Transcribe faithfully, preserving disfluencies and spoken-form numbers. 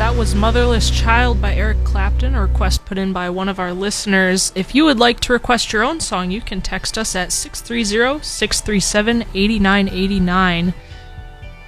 That was Motherless Child by Eric Clapton, a request put in by one of our listeners. If you would like to request your own song, you can text us at six three zero, six three seven, eight nine eight nine.